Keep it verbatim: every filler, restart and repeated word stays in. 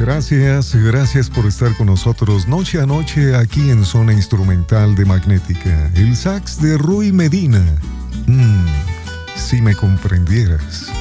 Gracias, gracias por estar con nosotros noche a noche aquí en Zona Instrumental de Magnética. El sax de Rui Medina. Mm, si me comprendieras.